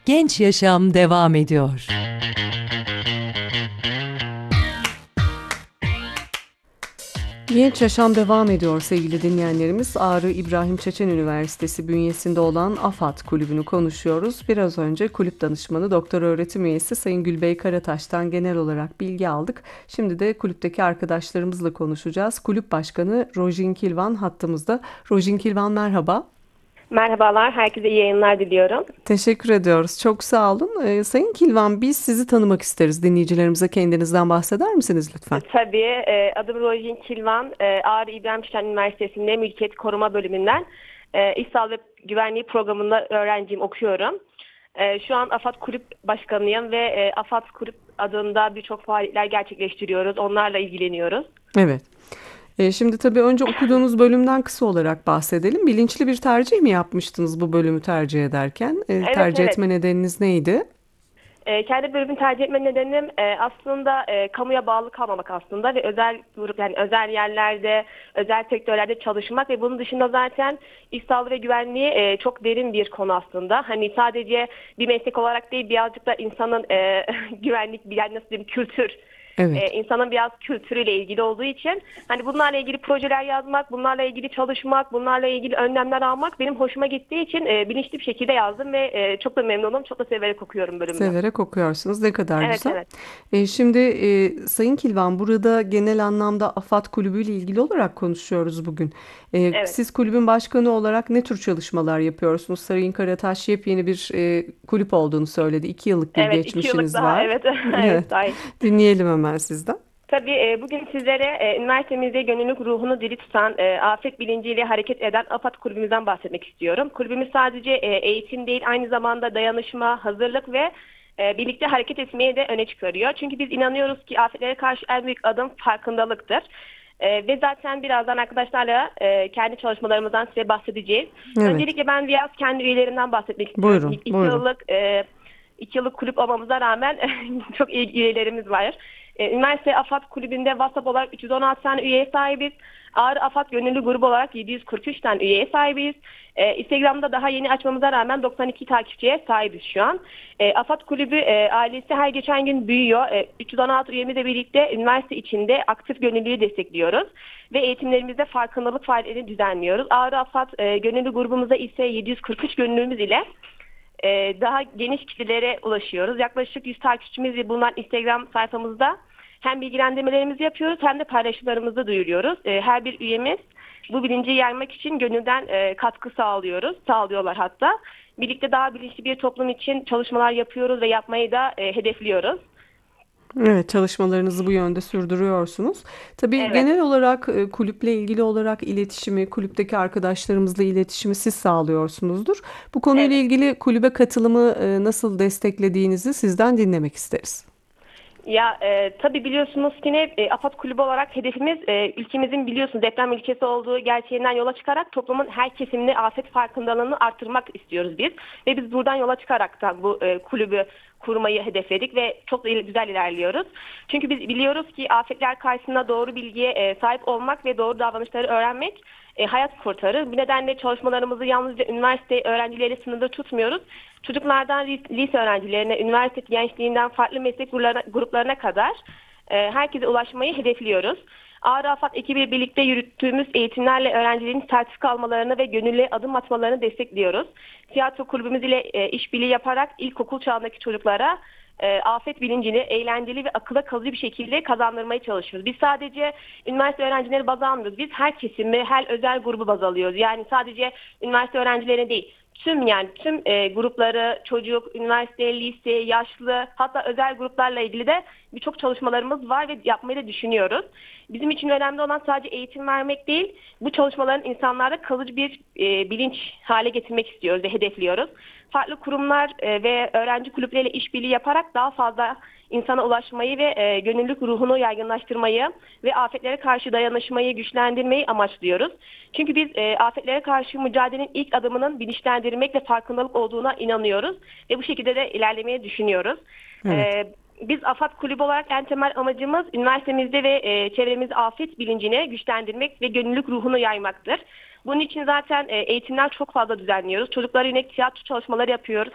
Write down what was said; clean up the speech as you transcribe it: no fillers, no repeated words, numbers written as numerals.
Genç Yaşam devam ediyor. Genç Yaşam devam ediyor sevgili dinleyenlerimiz. Ağrı İbrahim Çeçen Üniversitesi bünyesinde olan AFAD Kulübü'nü konuşuyoruz. Biraz önce kulüp danışmanı doktor öğretim üyesi Sayın Gülbey Karataş'tan genel olarak bilgi aldık. Şimdi de kulüpteki arkadaşlarımızla konuşacağız. Kulüp Başkanı Rojin Kilvan hattımızda. Rojin Kilvan merhaba. Merhabalar, herkese iyi yayınlar diliyorum. Teşekkür ediyoruz. Çok sağ olun. Sayın Kilvan, biz sizi tanımak isteriz. Dinleyicilerimize kendinizden bahseder misiniz lütfen? Tabii, adım Rojin Kilvan, Ağrı İbrahim Çeçen Üniversitesi'nde Mülkiyet Koruma Bölümünden İş Sağlığı ve Güvenliği programında öğrenciyim, okuyorum. Şu an AFAD Kulüp Başkanıyım ve AFAD Kulüp adında birçok faaliyetler gerçekleştiriyoruz. Onlarla ilgileniyoruz. Evet. Şimdi tabii önce okuduğunuz bölümden kısa olarak bahsedelim. Bilinçli bir tercih mi yapmıştınız bu bölümü tercih ederken? Evet, Tercih evet. etme nedeniniz neydi? Kendi bölümünü tercih etme nedenim aslında kamuya bağlı kalmamak aslında ve özel grup, yani özel yerlerde, özel sektörlerde çalışmak ve bunun dışında zaten iş sağlığı ve güvenliği çok derin bir konu aslında. Hani sadece bir meslek olarak değil, birazcık da insanın güvenlik, yani nasıl diyeyim, kültür. Evet. İnsanın biraz kültürüyle ilgili olduğu için hani bunlarla ilgili projeler yazmak, bunlarla ilgili çalışmak, bunlarla ilgili önlemler almak benim hoşuma gittiği için bilinçli bir şekilde yazdım ve çok da memnunum, çok da severek okuyorum bölümünü. Severek okuyorsunuz. Ne kadar Evet, güzel. evet. Şimdi Sayın Kilvan, burada genel anlamda AFAD Kulübü ile ilgili olarak konuşuyoruz bugün. Evet. Siz kulübün başkanı olarak ne tür çalışmalar yapıyorsunuz? Sayın Karataş yepyeni bir kulüp olduğunu söyledi. 2 yıllık bir Evet, 2 yıllık geçmişiniz daha, var. evet. Evet. Evet, dahil. Dinleyelim hemen sizden. Tabii bugün sizlere üniversitemizde gönüllülük ruhunu diri tutan, afet bilinciyle hareket eden AFAD kulübümüzden bahsetmek istiyorum. Kulübümüz sadece eğitim değil, aynı zamanda dayanışma, hazırlık ve birlikte hareket etmeye de öne çıkarıyor. Çünkü biz inanıyoruz ki afetlere karşı en büyük adım farkındalıktır. Ve zaten birazdan arkadaşlarla kendi çalışmalarımızdan size bahsedeceğiz. Evet. Öncelikle ben biraz kendi üyelerimden bahsetmek istiyorum. Buyurun, buyurun. 2 yıllık kulüp olmamıza rağmen çok iyi üyelerimiz var. Üniversite AFAD kulübünde WhatsApp olarak 316 tane üyeye sahibiz. Ağrı AFAD gönüllü grubu olarak 743 tane üyeye sahibiz. Instagram'da daha yeni açmamıza rağmen 92 takipçiye sahibiz şu an. AFAD kulübü ailesi her geçen gün büyüyor. 316 üyemizle birlikte üniversite içinde aktif gönüllüyü destekliyoruz. Ve eğitimlerimizde farkındalık faaliyetlerini düzenliyoruz. Ağrı AFAD gönüllü grubumuzda ise 743 gönüllümüz ile daha geniş kitlelere ulaşıyoruz. Yaklaşık 100 takipçimiz bulunan Instagram sayfamızda hem bilgilendirmelerimizi yapıyoruz hem de paylaşımlarımızı duyuruyoruz. Her bir üyemiz bu bilinci yaymak için gönülden katkı sağlıyorlar hatta. Birlikte daha bilinçli bir toplum için çalışmalar yapıyoruz ve yapmayı da hedefliyoruz. Evet, çalışmalarınızı bu yönde sürdürüyorsunuz. Tabii Evet, genel olarak kulüple ilgili olarak iletişimi, kulüpteki arkadaşlarımızla iletişimi siz sağlıyorsunuzdur. Bu konuyla evet. ilgili kulübe katılımı nasıl desteklediğinizi sizden dinlemek isteriz. Ya tabii biliyorsunuz ki AFAD Kulübü olarak hedefimiz ülkemizin biliyorsunuz deprem ülkesi olduğu gerçeğinden yola çıkarak toplumun her kesimini afet farkındalığını arttırmak istiyoruz biz. Ve biz buradan yola çıkarak da bu kulübü kurmayı hedefledik ve çok da güzel ilerliyoruz. Çünkü biz biliyoruz ki afetler karşısında doğru bilgiye sahip olmak ve doğru davranışları öğrenmek hayat kurtarır. Bu nedenle çalışmalarımızı yalnızca üniversite öğrencileriyle sınırda tutmuyoruz. Çocuklardan lise öğrencilerine, üniversite gençliğinden farklı meslek gruplarına kadar herkese ulaşmayı hedefliyoruz. Ağrı AFAD ekibiyle birlikte yürüttüğümüz eğitimlerle öğrencilerin sertifika almalarını ve gönüllüye adım atmalarını destekliyoruz. Tiyatro kulübümüz ile işbirliği yaparak ilkokul çağındaki çocuklara afet bilincini eğlenceli ve akılla kalıcı bir şekilde kazandırmaya çalışıyoruz. Biz sadece üniversite öğrencileri baz almıyoruz. Biz her kesimi, her özel grubu baz alıyoruz. Yani sadece üniversite öğrencilerine değil. Tüm grupları, çocuk, üniversite, lise, yaşlı, hatta özel gruplarla ilgili de birçok çalışmalarımız var ve yapmayı da düşünüyoruz. Bizim için önemli olan sadece eğitim vermek değil, bu çalışmaların insanlarda kalıcı bir bilinç hale getirmek istiyoruz ve hedefliyoruz. Farklı kurumlar ve öğrenci kulüpleriyle işbirliği yaparak daha fazla insana ulaşmayı ve gönüllülük ruhunu yaygınlaştırmayı ve afetlere karşı dayanışmayı güçlendirmeyi amaçlıyoruz. Çünkü biz afetlere karşı mücadelenin ilk adımının bilinçlendirmek ve farkındalık olduğuna inanıyoruz ve bu şekilde de ilerlemeyi düşünüyoruz. Evet. Biz AFAD Kulübü olarak en temel amacımız üniversitemizde ve çevremizde afet bilincini güçlendirmek ve gönüllülük ruhunu yaymaktır. Bunun için zaten eğitimler çok fazla düzenliyoruz. Çocuklara yönelik tiyatro çalışmaları yapıyoruz.